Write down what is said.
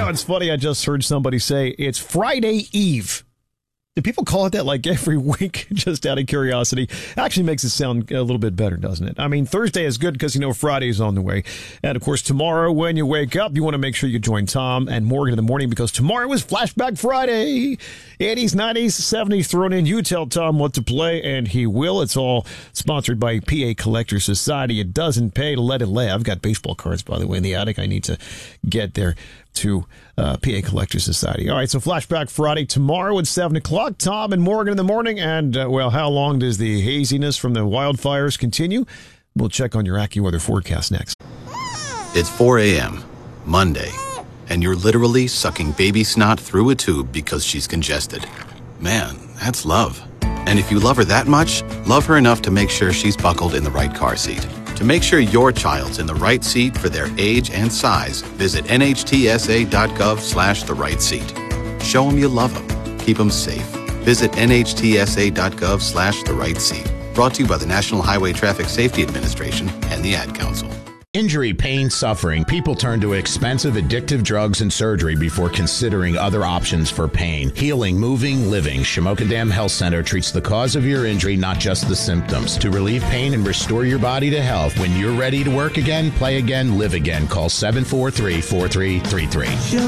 it's funny. I just heard somebody say it's Friday Eve. Do people call it that like every week, just out of curiosity? Actually makes it sound a little bit better, doesn't it? I mean, Thursday is good because, Friday is on the way. And, of course, tomorrow when you wake up, you want to make sure you join Tom and Morgan in the morning because tomorrow is Flashback Friday. 80s, 90s, 70s thrown in. You tell Tom what to play, and he will. It's all sponsored by PA Collector Society. It doesn't pay to let it lay. I've got baseball cards, by the way, in the attic. I need to get there to PA Collector Society. All right, so Flashback Friday tomorrow at 7 o'clock. Tom and Morgan in the morning. And, how long does the haziness from the wildfires continue? We'll check on your AccuWeather forecast next. It's 4 a.m., Monday, and you're literally sucking baby snot through a tube because she's congested. Man, that's love. And if you love her that much, love her enough to make sure she's buckled in the right car seat. To make sure your child's in the right seat for their age and size, visit nhtsa.gov/the right seat. Show them you love them. Keep them safe. Visit nhtsa.gov/the right seat. Brought to you by the National Highway Traffic Safety Administration and the Ad Council. Injury, pain, suffering. People turn to expensive, addictive drugs and surgery before considering other options for pain. Healing, moving, living. Shamokin Dam Health Center treats the cause of your injury, not just the symptoms. To relieve pain and restore your body to health. When you're ready to work again, play again, live again, call 743-4333.